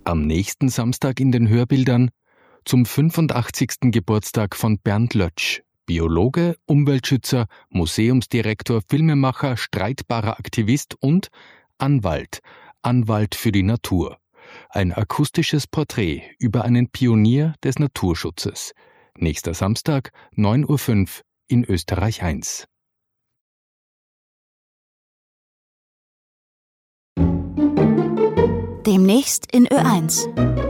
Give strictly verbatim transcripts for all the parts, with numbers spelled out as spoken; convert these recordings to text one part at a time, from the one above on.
Am nächsten Samstag in den Hörbildern zum fünfundachtzigsten Geburtstag von Bernd Lötsch, Biologe, Umweltschützer, Museumsdirektor, Filmemacher, streitbarer Aktivist und Anwalt, Anwalt für die Natur. Ein akustisches Porträt über einen Pionier des Naturschutzes. Nächster Samstag, neun Uhr fünf in Österreich eins. Demnächst in Ö eins.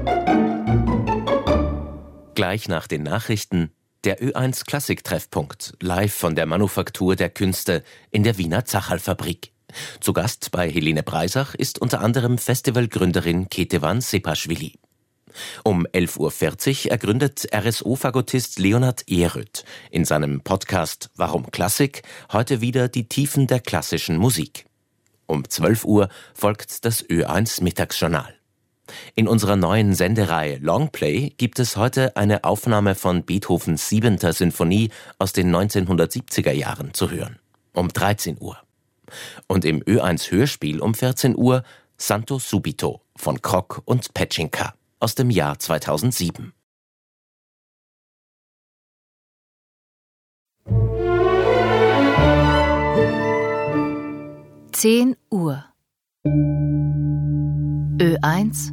Gleich nach den Nachrichten der Ö eins Klassik-Treffpunkt, live von der Manufaktur der Künste in der Wiener Zacherl-Fabrik. Zu Gast bei Helene Breisach ist unter anderem Festivalgründerin Ketevan Sepaschwili. Um elf Uhr vierzig ergründet R S O-Fagottist Leonhard Ehrröth in seinem Podcast Warum Klassik heute wieder die Tiefen der klassischen Musik. Um zwölf Uhr folgt das Ö eins Mittagsjournal. In unserer neuen Sendereihe Longplay gibt es heute eine Aufnahme von Beethovens siebenter Sinfonie aus den neunzehnhundertsiebziger Jahren zu hören. Um dreizehn Uhr. Und im Ö eins Hörspiel um vierzehn Uhr Santo Subito von Krock und Petschinka aus dem Jahr zweitausendsieben. zehn Uhr. Ö eins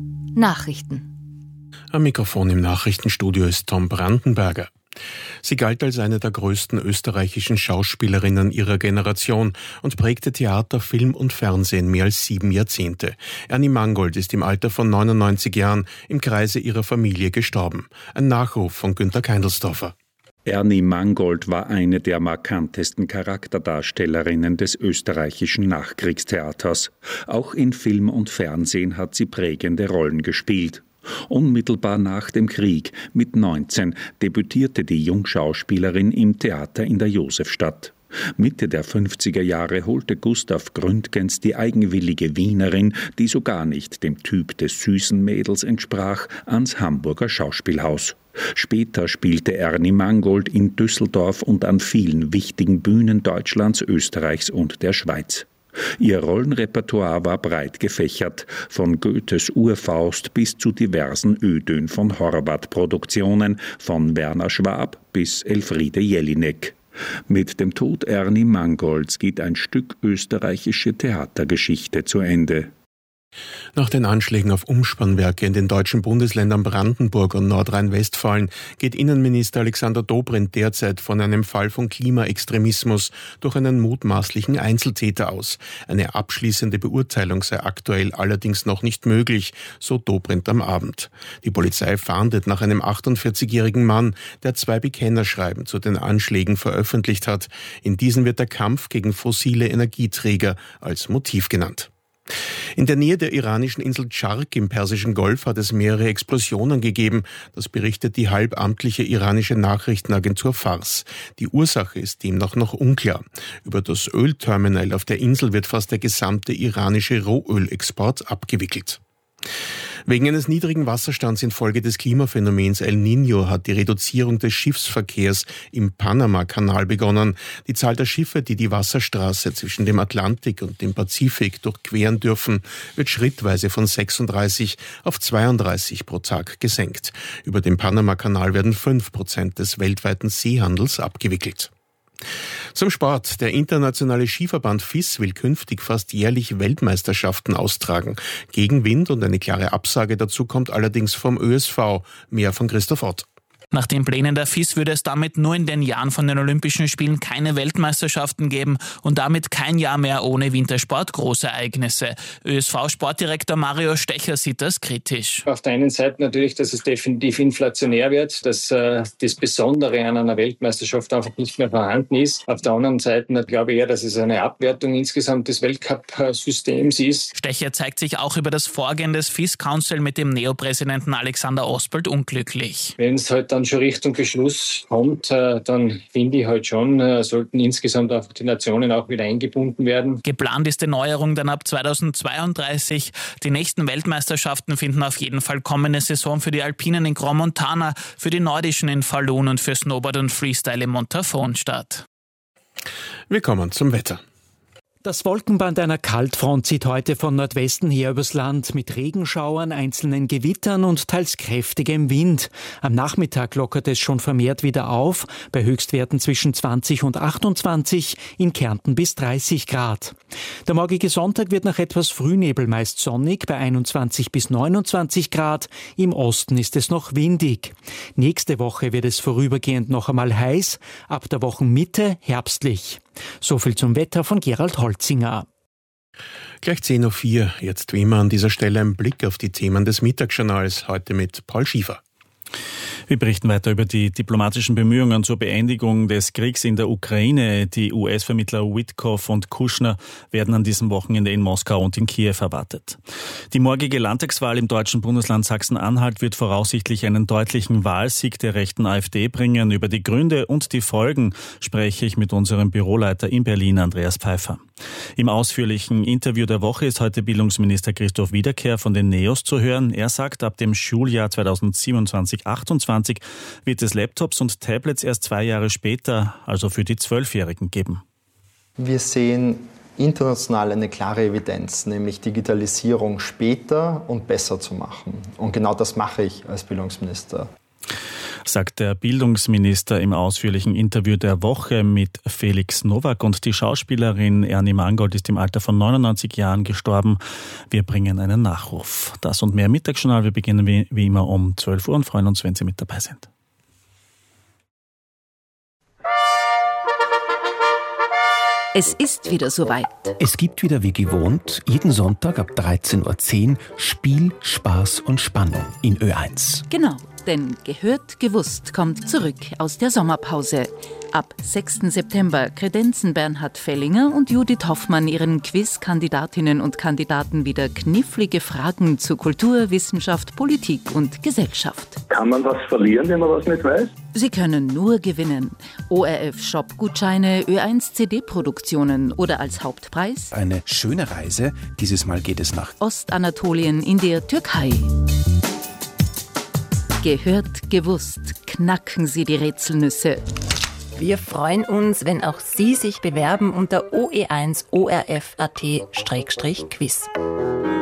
Nachrichten. Am Mikrofon im Nachrichtenstudio ist Tom Brandenberger. Sie galt als eine der größten österreichischen Schauspielerinnen ihrer Generation und prägte Theater, Film und Fernsehen mehr als sieben Jahrzehnte. Ernie Mangold ist im Alter von neunundneunzig Jahren im Kreise ihrer Familie gestorben. Ein Nachruf von Günter Keindelsdorfer. Ernie Mangold war eine der markantesten Charakterdarstellerinnen des österreichischen Nachkriegstheaters. Auch in Film und Fernsehen hat sie prägende Rollen gespielt. Unmittelbar nach dem Krieg, mit neunzehn, debütierte die Jungschauspielerin im Theater in der Josefstadt. Mitte der fünfziger Jahre holte Gustav Gründgens die eigenwillige Wienerin, die so gar nicht dem Typ des süßen Mädels entsprach, ans Hamburger Schauspielhaus. Später spielte Ernie Mangold in Düsseldorf und an vielen wichtigen Bühnen Deutschlands, Österreichs und der Schweiz. Ihr Rollenrepertoire war breit gefächert, von Goethes Urfaust bis zu diversen Ödön von Horvath-Produktionen, von Werner Schwab bis Elfriede Jelinek. Mit dem Tod Ernie Mangolds geht ein Stück österreichische Theatergeschichte zu Ende. Nach den Anschlägen auf Umspannwerke in den deutschen Bundesländern Brandenburg und Nordrhein-Westfalen geht Innenminister Alexander Dobrindt derzeit von einem Fall von Klimaextremismus durch einen mutmaßlichen Einzeltäter aus. Eine abschließende Beurteilung sei aktuell allerdings noch nicht möglich, so Dobrindt am Abend. Die Polizei fahndet nach einem achtundvierzigjährigen Mann, der zwei Bekennerschreiben zu den Anschlägen veröffentlicht hat. In diesen wird der Kampf gegen fossile Energieträger als Motiv genannt. In der Nähe der iranischen Insel Chark im Persischen Golf hat es mehrere Explosionen gegeben. Das berichtet die halbamtliche iranische Nachrichtenagentur Fars. Die Ursache ist demnach noch unklar. Über das Ölterminal auf der Insel wird fast der gesamte iranische Rohölexport abgewickelt. Wegen eines niedrigen Wasserstands infolge des Klimaphänomens El Niño hat die Reduzierung des Schiffsverkehrs im Panama-Kanal begonnen. Die Zahl der Schiffe, die die Wasserstraße zwischen dem Atlantik und dem Pazifik durchqueren dürfen, wird schrittweise von sechsunddreißig auf zweiunddreißig pro Tag gesenkt. Über den Panama-Kanal werden fünf Prozent des weltweiten Seehandels abgewickelt. Zum Sport. Der internationale Skiverband F I S will künftig fast jährlich Weltmeisterschaften austragen. Gegenwind und eine klare Absage dazu kommt allerdings vom Ö S V. Mehr von Christoph Ott. Nach den Plänen der F I S würde es damit nur in den Jahren von den Olympischen Spielen keine Weltmeisterschaften geben und damit kein Jahr mehr ohne Wintersport-Großereignisse. Ö S V-Sportdirektor Mario Stecher sieht das kritisch. Auf der einen Seite natürlich, dass es definitiv inflationär wird, dass äh, das Besondere an einer Weltmeisterschaft einfach nicht mehr vorhanden ist. Auf der anderen Seite glaube ich eher, dass es eine Abwertung insgesamt des Weltcup-Systems ist. Stecher zeigt sich auch über das Vorgehen des F I S-Council mit dem Neopräsidenten Alexander Oswald unglücklich. Wenn es halt dann schon Richtung Beschluss kommt, äh, dann finde ich halt schon, äh, sollten insgesamt auch die Nationen auch wieder eingebunden werden. Geplant ist die Neuerung dann ab zweitausendzweiunddreißig. Die nächsten Weltmeisterschaften finden auf jeden Fall kommende Saison für die Alpinen in Grand Montana, für die Nordischen in Falun und für Snowboard und Freestyle in Montafon statt. Wir kommen zum Wetter. Das Wolkenband einer Kaltfront zieht heute von Nordwesten her übers Land mit Regenschauern, einzelnen Gewittern und teils kräftigem Wind. Am Nachmittag lockert es schon vermehrt wieder auf, bei Höchstwerten zwischen zwanzig und achtundzwanzig, in Kärnten bis dreißig Grad. Der morgige Sonntag wird nach etwas Frühnebel meist sonnig, bei einundzwanzig bis neunundzwanzig Grad. Im Osten ist es noch windig. Nächste Woche wird es vorübergehend noch einmal heiß, ab der Wochenmitte herbstlich. So viel zum Wetter von Gerald Holzinger. Gleich zehn Uhr vier, jetzt wie immer an dieser Stelle ein Blick auf die Themen des Mittagsjournals, heute mit Paul Schiefer. Wir berichten weiter über die diplomatischen Bemühungen zur Beendigung des Kriegs in der Ukraine. Die U S-Vermittler Witkoff und Kushner werden an diesem Wochenende in Moskau und in Kiew erwartet. Die morgige Landtagswahl im deutschen Bundesland Sachsen-Anhalt wird voraussichtlich einen deutlichen Wahlsieg der rechten AfD bringen. Über die Gründe und die Folgen spreche ich mit unserem Büroleiter in Berlin, Andreas Pfeiffer. Im ausführlichen Interview der Woche ist heute Bildungsminister Christoph Wiederkehr von den NEOS zu hören. Er sagt, ab dem Schuljahr zweitausendsiebenundzwanzig achtundzwanzig wird es Laptops und Tablets erst zwei Jahre später, also für die Zwölfjährigen, geben. Wir sehen international eine klare Evidenz, nämlich Digitalisierung später und besser zu machen. Und genau das mache ich als Bildungsminister. Sagt der Bildungsminister im ausführlichen Interview der Woche mit Felix Nowak. Und die Schauspielerin Ernie Mangold ist im Alter von neunundneunzig Jahren gestorben. Wir bringen einen Nachruf. Das und mehr im Mittagsjournal. Wir beginnen wie, wie immer um zwölf Uhr und freuen uns, wenn Sie mit dabei sind. Es ist wieder soweit. Es gibt wieder wie gewohnt jeden Sonntag ab dreizehn Uhr zehn Spiel, Spaß und Spannung in Ö eins. Genau, denn Gehört, gewusst kommt zurück aus der Sommerpause. Ab sechsten September kredenzen Bernhard Fellinger und Judith Hoffmann ihren Quiz-Kandidatinnen und Kandidaten wieder knifflige Fragen zu Kultur, Wissenschaft, Politik und Gesellschaft. Kann man was verlieren, wenn man was nicht weiß? Sie können nur gewinnen. O R F-Shop-Gutscheine, Ö eins C D-Produktionen oder als Hauptpreis eine schöne Reise. Dieses Mal geht es nach Ostanatolien in der Türkei. Gehört, gewusst, knacken Sie die Rätselnüsse. Wir freuen uns, wenn auch Sie sich bewerben unter o e eins o r f punkt a t Quiz.